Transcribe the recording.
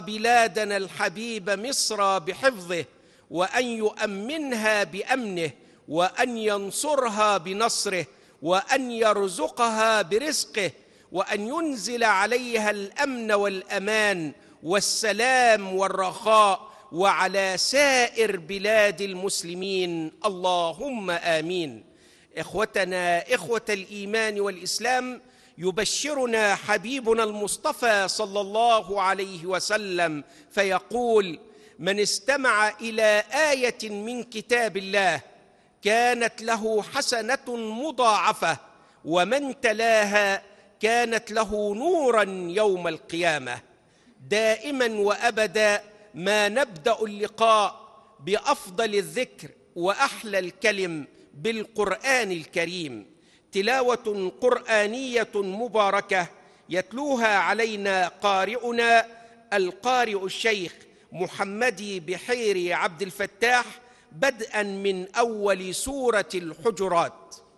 بلادنا الحبيب مصر بحفظه، وأن يؤمنها بأمنه، وأن ينصرها بنصره، وأن يرزقها برزقه، وأن ينزل عليها الأمن والأمان والسلام والرخاء، وعلى سائر بلاد المسلمين، اللهم آمين. إخوتنا إخوة الإيمان والإسلام، يبشرنا حبيبنا المصطفى صلى الله عليه وسلم فيقول: من استمع إلى آية من كتاب الله كانت له حسنة مضاعفة، ومن تلاها كانت له نوراً يوم القيامة. دائماً وأبداً ما نبدأ اللقاء بأفضل الذكر وأحلى الكلم بالقرآن الكريم، تلاوة قرآنية مباركة يتلوها علينا قارئنا القارئ الشيخ محمدي بحيري عبد الفتاح، بدءاً من أول سورة الحجرات.